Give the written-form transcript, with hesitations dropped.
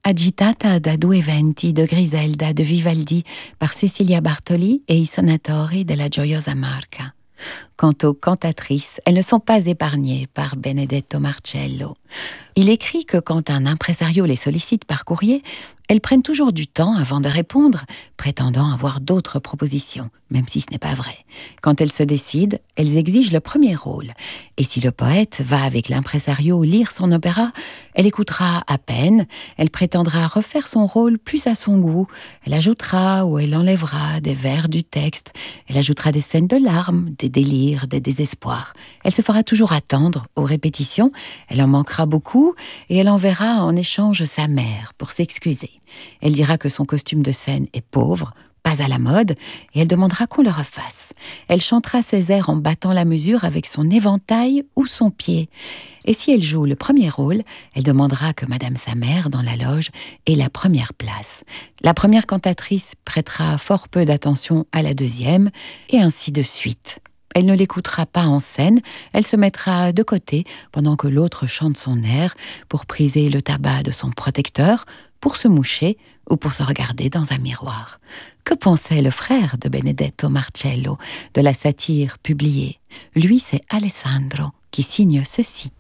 Agitata da due venti de Griselda de Vivaldi par Cecilia Bartoli et I Sonatori della Gioiosa Marca. Quant aux cantatrices, elles ne sont pas épargnées par Benedetto Marcello. Il écrit que quand un impresario les sollicite par courrier, elles prennent toujours du temps avant de répondre, prétendant avoir d'autres propositions, même si ce n'est pas vrai. Quand elles se décident, elles exigent le premier rôle. Et si le poète va avec l'impresario lire son opéra, elle écoutera à peine, elle prétendra refaire son rôle plus à son goût, elle ajoutera ou elle enlèvera des vers du texte, elle ajoutera des scènes de larmes, des délires, des désespoirs. Elle se fera toujours attendre aux répétitions, elle en manquera beaucoup et elle enverra en échange sa mère pour s'excuser. Elle dira que son costume de scène est pauvre, pas à la mode, et elle demandera qu'on le refasse. Elle chantera ses airs en battant la mesure avec son éventail ou son pied. Et si elle joue le premier rôle, elle demandera que Madame sa mère, dans la loge, ait la première place. La première cantatrice prêtera fort peu d'attention à la deuxième, et ainsi de suite. Elle ne l'écoutera pas en scène, elle se mettra de côté pendant que l'autre chante son air pour priser le tabac de son protecteur, pour se moucher ou pour se regarder dans un miroir. Que pensait le frère de Benedetto Marcello de la satire publiée? Lui, c'est Alessandro qui signe ceci.